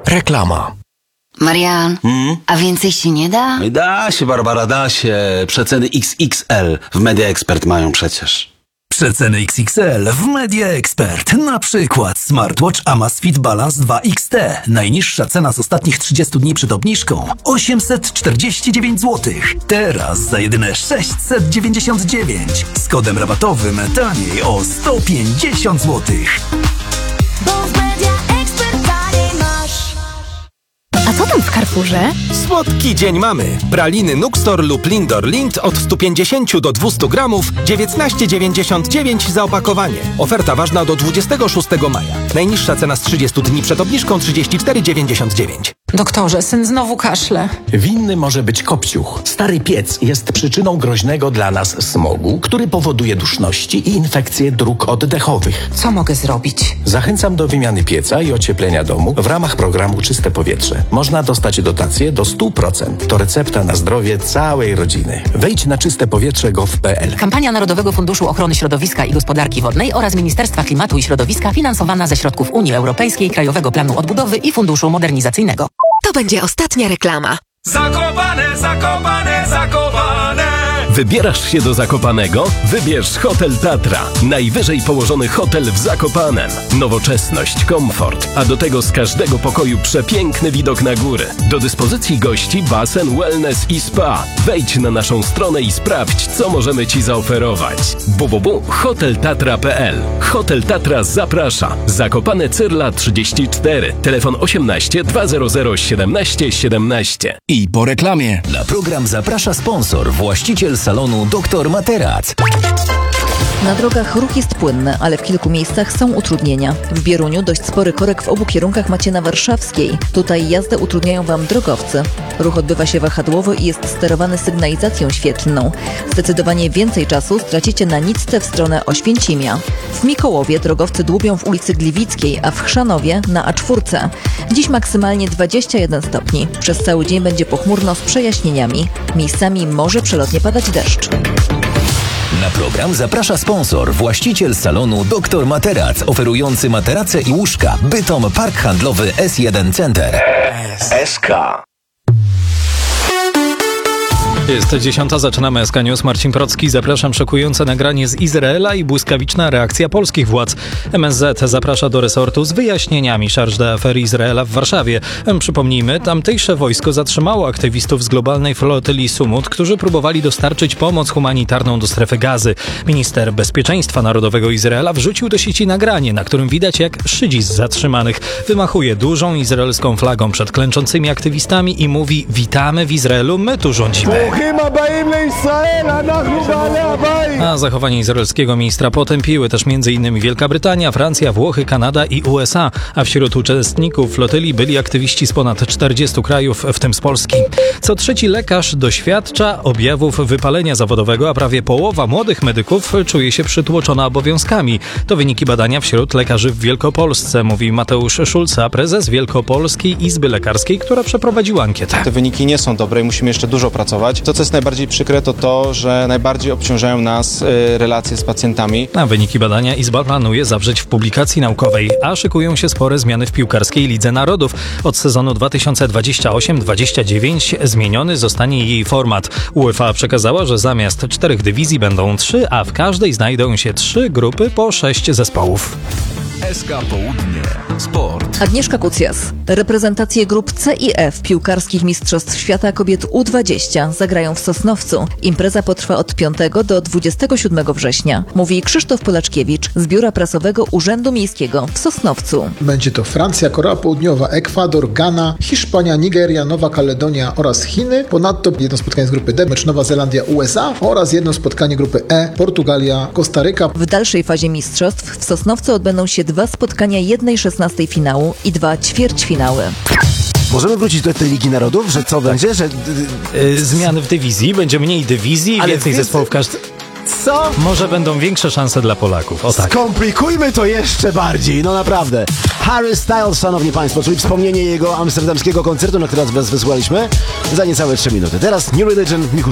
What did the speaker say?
Reklama. Marian, a więcej się nie da? Da się, Barbara, da się. Przeceny XXL w Media Expert mają przecież. Przeceny XXL w Media Expert. Na przykład smartwatch Amazfit Balance 2 XT. Najniższa cena z ostatnich 30 dni przed obniżką 849 zł. Teraz za jedyne 699. Z kodem rabatowym taniej o 150 zł. Bo w Media Expert taniej masz. A co tam w Carrefourze? Słodki dzień mamy. Praliny Nuxtor lub Lindor Lind od 150 do 200 gramów 19,99 za opakowanie. Oferta ważna do 26 maja. Najniższa cena z 30 dni przed obniżką 34,99. Doktorze, syn znowu kaszle. Winny może być kopciuch. Stary piec jest przyczyną groźnego dla nas smogu, który powoduje duszności i infekcje dróg oddechowych. Co mogę zrobić? Zachęcam do wymiany pieca i ocieplenia domu w ramach programu Czyste Powietrze. Można dostać dotację do 100%. To recepta na zdrowie całej rodziny. Wejdź na czystepowietrze.gov.pl. Kampania Narodowego Funduszu Ochrony Środowiska i Gospodarki Wodnej oraz Ministerstwa Klimatu i Środowiska finansowana ze środków Unii Europejskiej, Krajowego Planu Odbudowy i Funduszu Modernizacyjnego. To będzie ostatnia reklama. Zakopane, Zakopane, Zakopane. Wybierasz się do Zakopanego? Wybierz Hotel Tatra. Najwyżej położony hotel w Zakopanem. Nowoczesność, komfort, a do tego z każdego pokoju przepiękny widok na góry. Do dyspozycji gości basen, wellness i spa. Wejdź na naszą stronę i sprawdź, co możemy Ci zaoferować. www.hoteltatra.pl. Hotel Tatra zaprasza. Zakopane Cyrla 34. Telefon 18 200 17 17. I po reklamie. Na program zaprasza sponsor, właściciel salonu Dr Materac. Na drogach ruch jest płynny, ale w kilku miejscach są utrudnienia. W Bieruniu dość spory korek w obu kierunkach macie na Warszawskiej. Tutaj jazdę utrudniają Wam drogowcy. Ruch odbywa się wahadłowo i jest sterowany sygnalizacją świetlną. Zdecydowanie więcej czasu stracicie na Nicce w stronę Oświęcimia. W Mikołowie drogowcy dłubią w ulicy Gliwickiej, a w Chrzanowie na A4. Dziś maksymalnie 21 stopni. Przez cały dzień będzie pochmurno z przejaśnieniami. Miejscami może przelotnie padać deszcz. Na program zaprasza sponsor, właściciel salonu Dr Materac, oferujący materace i łóżka. Bytom Park Handlowy S1 Center. SK. Jest 10, zaczynamy SK News. Marcin Procki, zapraszam. Szokujące nagranie z Izraela i błyskawiczna reakcja polskich władz. MSZ zaprasza do resortu z wyjaśnieniami charge d'affaires Izraela w Warszawie. Przypomnijmy, tamtejsze wojsko zatrzymało aktywistów z globalnej flotyli Sumut, którzy próbowali dostarczyć pomoc humanitarną do strefy Gazy. Minister Bezpieczeństwa Narodowego Izraela wrzucił do sieci nagranie, na którym widać, jak szydzi z zatrzymanych wymachuje dużą izraelską flagą przed klęczącymi aktywistami i mówi: witamy w Izraelu, my tu rządzimy. A zachowanie izraelskiego ministra potępiły też m.in. Wielka Brytania, Francja, Włochy, Kanada i USA, a wśród uczestników flotyli byli aktywiści z ponad 40 krajów, w tym z Polski. Co trzeci lekarz doświadcza objawów wypalenia zawodowego, a prawie połowa młodych medyków czuje się przytłoczona obowiązkami. To wyniki badania wśród lekarzy w Wielkopolsce, mówi Mateusz Szulca, prezes Wielkopolskiej Izby Lekarskiej, która przeprowadziła ankietę. Te wyniki nie są dobre i musimy jeszcze dużo pracować. To, co jest najbardziej przykre, to, że najbardziej obciążają nas relacje z pacjentami. A wyniki badania Izba planuje zawrzeć w publikacji naukowej, a szykują się spore zmiany w piłkarskiej Lidze Narodów. Od sezonu 2028-29 zmieniony zostanie jej format. UEFA przekazała, że zamiast 4 dywizji będą 3, a w każdej znajdą się 3 grupy po 6 zespołów. SK Południe. Sport. Agnieszka Kucjas. Reprezentacje grup C i F piłkarskich Mistrzostw Świata Kobiet U20 zagrają w Sosnowcu. Impreza potrwa od 5 do 27 września. Mówi Krzysztof Polaczkiewicz z Biura Prasowego Urzędu Miejskiego w Sosnowcu. Będzie to Francja, Korea Południowa, Ekwador, Ghana, Hiszpania, Nigeria, Nowa Kaledonia oraz Chiny. Ponadto jedno spotkanie z grupy D, mecz Nowa Zelandia, USA oraz jedno spotkanie grupy E, Portugalia, Kostaryka. W dalszej fazie mistrzostw w Sosnowcu odbędą się 2 spotkania 1/16 finału i 2 ćwierćfinały. Możemy wrócić do tej Ligi Narodów, że co będzie? Że zmiany w dywizji, będzie mniej dywizji, więcej zespołów każdy. Co? Może będą większe szanse dla Polaków. O tak. Skomplikujmy to jeszcze bardziej, no naprawdę. Harry Styles, szanowni państwo, czyli wspomnienie jego amsterdamskiego koncertu, na który was wysłaliśmy za niecałe 3 minuty. Teraz New Religion, Michu